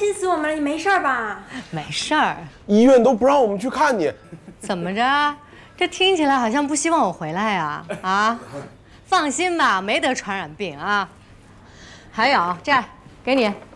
心死我们了，你没事吧？ 没事儿， 医院都不让我们去看你。 怎么着？这听起来好像不希望我回来呀？啊，放心吧，没得传染病啊。还有，这样给你